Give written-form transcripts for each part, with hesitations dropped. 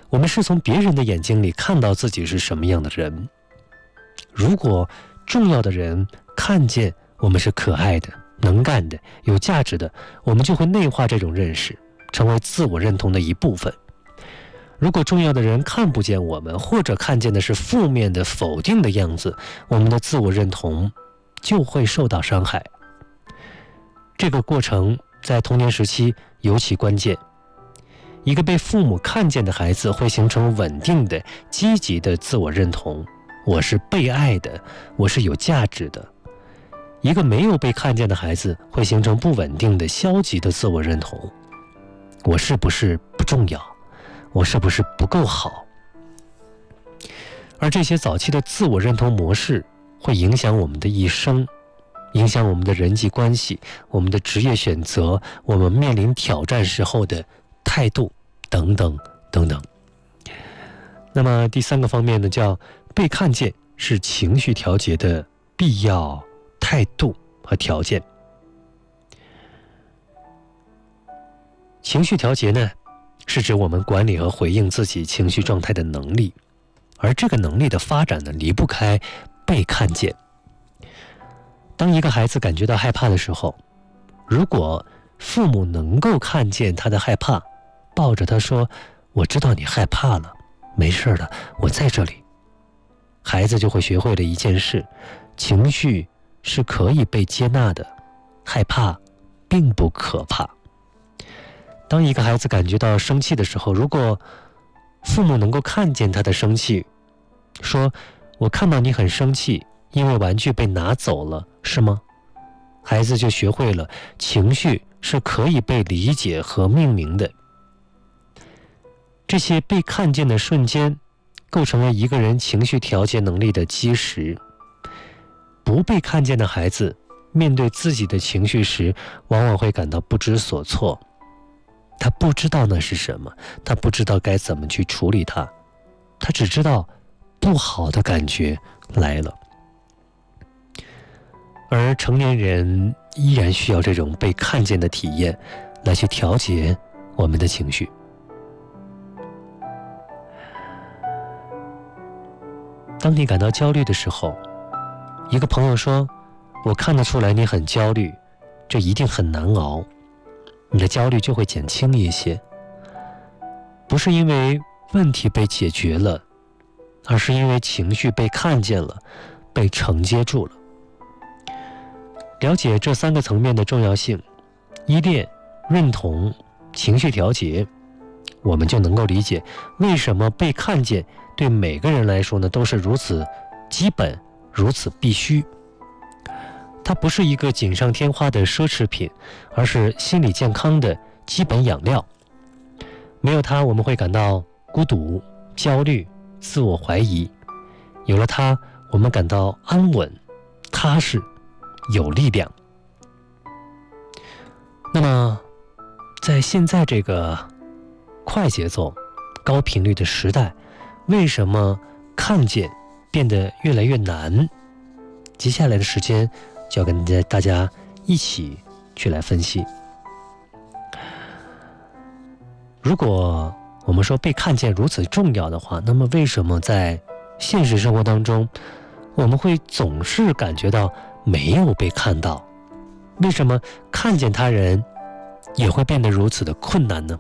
我们是从别人的眼睛里看到自己是什么样的人。如果重要的人看见我们是可爱的、能干的、有价值的，我们就会内化这种认识，成为自我认同的一部分。如果重要的人看不见我们，或者看见的是负面的、否定的样子，我们的自我认同就会受到伤害。这个过程在童年时期尤其关键。一个被父母看见的孩子会形成稳定的、积极的自我认同，我是被爱的，我是有价值的。一个没有被看见的孩子会形成不稳定的、消极的自我认同，我是不是不重要，我是不是不够好。而这些早期的自我认同模式会影响我们的一生，影响我们的人际关系、我们的职业选择、我们面临挑战时候的态度等等等等。那么第三个方面呢，叫被看见是情绪调节的必要态度和条件。情绪调节呢，是指我们管理和回应自己情绪状态的能力，而这个能力的发展呢，离不开被看见。当一个孩子感觉到害怕的时候，如果父母能够看见他的害怕，抱着他说：“我知道你害怕了，没事的，我在这里。”孩子就会学会了一件事：情绪是可以被接纳的，害怕并不可怕。当一个孩子感觉到生气的时候，如果父母能够看见他的生气，说：“我看到你很生气，因为玩具被拿走了，是吗？”孩子就学会了情绪是可以被理解和命名的。这些被看见的瞬间构成了一个人情绪调节能力的基石。不被看见的孩子面对自己的情绪时，往往会感到不知所措。他不知道那是什么，他不知道该怎么去处理它，他只知道不好的感觉来了。而成年人依然需要这种被看见的体验来去调节我们的情绪。当你感到焦虑的时候，一个朋友说：“我看得出来你很焦虑，这一定很难熬。”你的焦虑就会减轻一些。不是因为问题被解决了，而是因为情绪被看见了，被承接住了。了解这三个层面的重要性，依恋、认同、情绪调节，我们就能够理解为什么被看见对每个人来说呢都是如此基本、如此必须。它不是一个锦上添花的奢侈品，而是心理健康的基本养料。没有它，我们会感到孤独、焦虑、自我怀疑；有了它，我们感到安稳、踏实、有力量。那么，在现在这个快节奏、高频率的时代，为什么看见变得越来越难？接下来的时间就要跟大家一起去来分析。如果我们说被看见如此重要的话，那么为什么在现实生活当中，我们会总是感觉到没有被看到？为什么看见他人也会变得如此的困难呢？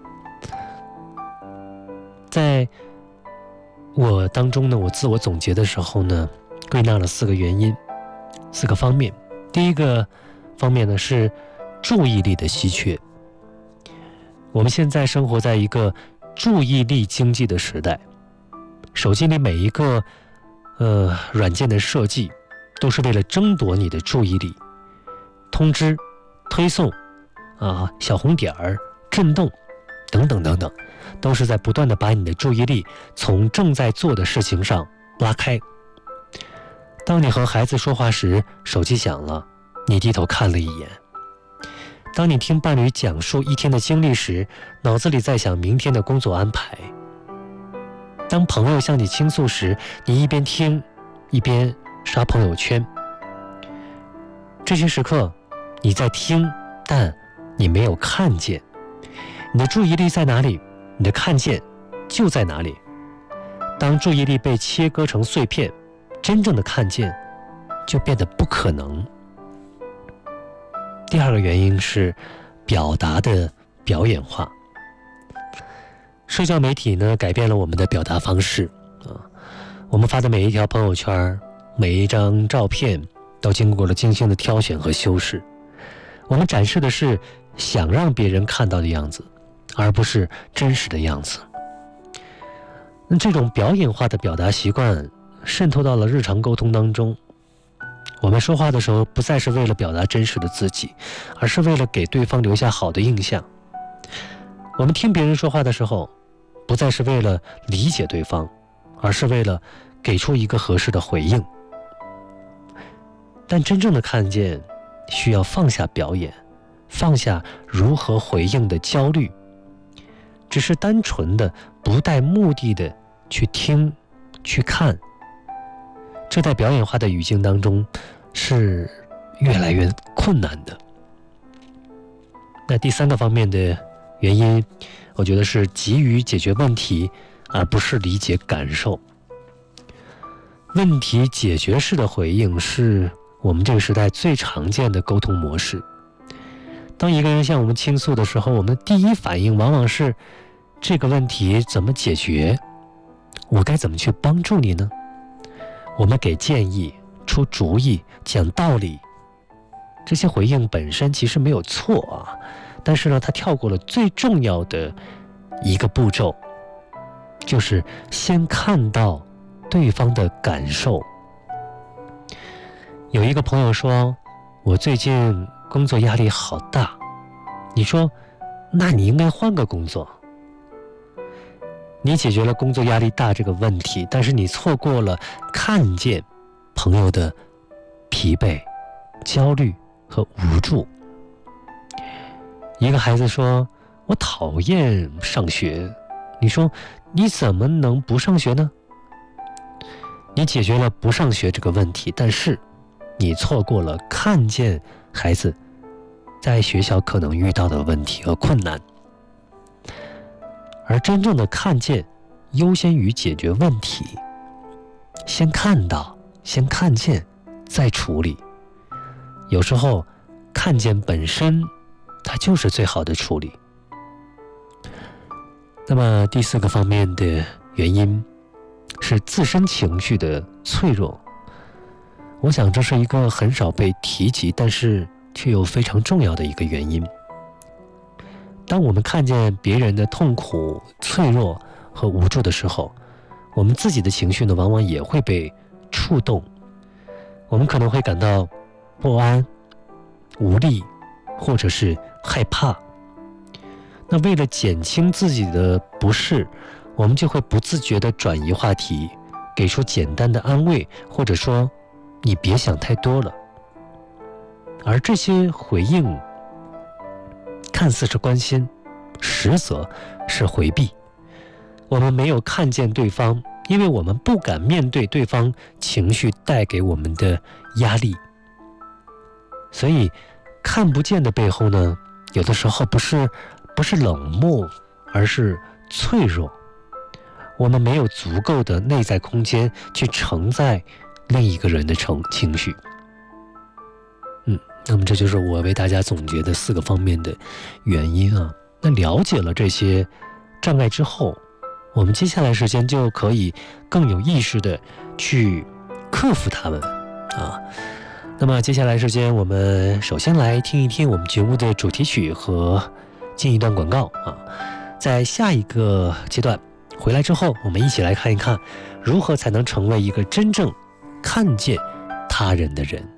在我当中呢，我自我总结的时候呢，归纳了4个原因，4个方面。第一个方面呢是注意力的稀缺。我们现在生活在一个注意力经济的时代，手机里每一个软件的设计都是为了争夺你的注意力，通知、推送小红点儿、震动等等等等，都是在不断的把你的注意力从正在做的事情上拉开。当你和孩子说话时，手机响了，你低头看了一眼；当你听伴侣讲述一天的经历时，脑子里在想明天的工作安排；当朋友向你倾诉时，你一边听一边刷朋友圈。这些时刻你在听，但你没有看见。你的注意力在哪里？你的看见就在哪里。当注意力被切割成碎片，真正的看见就变得不可能。第二个原因是表达的表演化。社交媒体呢，改变了我们的表达方式我们发的每一条朋友圈，每一张照片都经过了精心的挑选和修饰。我们展示的是想让别人看到的样子，而不是真实的样子。那这种表演化的表达习惯渗透到了日常沟通当中。我们说话的时候，不再是为了表达真实的自己，而是为了给对方留下好的印象。我们听别人说话的时候，不再是为了理解对方，而是为了给出一个合适的回应。但真正的看见需要放下表演，放下如何回应的焦虑，只是单纯的不带目的的去听去看。这在表演化的语境当中是越来越困难的。那第三个方面的原因，我觉得是急于解决问题，而不是理解感受。问题解决式的回应是我们这个时代最常见的沟通模式。当一个人向我们倾诉的时候，我们的第一反应往往是这个问题怎么解决？我该怎么去帮助你呢？我们给建议、出主意、讲道理，这些回应本身其实没有错但是呢，它跳过了最重要的一个步骤，就是先看到对方的感受。有一个朋友说，我最近工作压力好大，你说，那你应该换个工作。你解决了工作压力大这个问题，但是你错过了看见朋友的疲惫、焦虑和无助。一个孩子说，我讨厌上学，你说，你怎么能不上学呢？你解决了不上学这个问题，但是你错过了看见孩子在学校可能遇到的问题和困难。而真正的看见优先于解决问题，先看到，先看见，再处理。有时候看见本身它就是最好的处理。那么第四个方面的原因是自身情绪的脆弱。我想这是一个很少被提及，但是却又非常重要的一个原因。当我们看见别人的痛苦、脆弱和无助的时候，我们自己的情绪呢，往往也会被触动。我们可能会感到不安、无力，或者是害怕。那为了减轻自己的不适，我们就会不自觉地转移话题，给出简单的安慰，或者说你别想太多了。而这些回应看似是关心，实则是回避。我们没有看见对方，因为我们不敢面对对方情绪带给我们的压力。所以看不见的背后呢，有的时候不是冷漠，而是脆弱。我们没有足够的内在空间去承载另一个人的情绪。那么这就是我为大家总结的4个方面的原因那了解了这些障碍之后，我们接下来时间就可以更有意识的去克服它们那么接下来时间，我们首先来听一听我们节目的主题曲和进一段广告在下一个阶段回来之后，我们一起来看一看如何才能成为一个真正看见他人的人。